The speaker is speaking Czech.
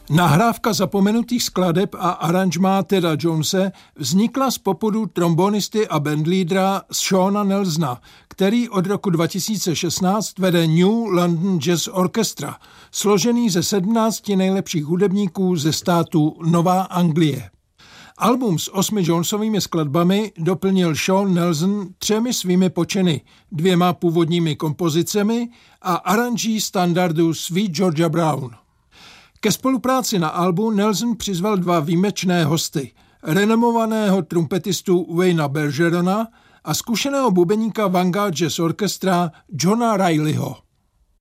Nahrávka zapomenutých skladeb a aranžmá Teda Jonese vznikla z popudu trombonisty a bandleadera Seana Nelsona, který od roku 2016 vede New London Jazz Orchestra, složený ze 17 nejlepších hudebníků ze státu Nová Anglie. Album s 8 Jonesovými skladbami doplnil Sean Nelson 3 svými počiny, 2 původními kompozicemi a aranží standardu Sweet Georgia Brown. Ke spolupráci na albu Nelson přizval 2 výjimečné hosty, renomovaného trumpetistu Wayna Bergerona a zkušeného bubeníka Vanguard Jazz Orchestra Johna Rileyho.